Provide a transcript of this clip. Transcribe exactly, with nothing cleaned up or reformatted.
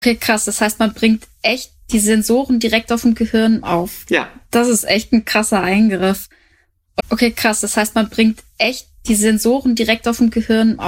Okay, krass. Das heißt, man bringt echt die Sensoren direkt auf dem Gehirn auf. Ja. Das ist echt ein krasser Eingriff. Okay, krass. Das heißt, man bringt echt die Sensoren direkt auf dem Gehirn auf.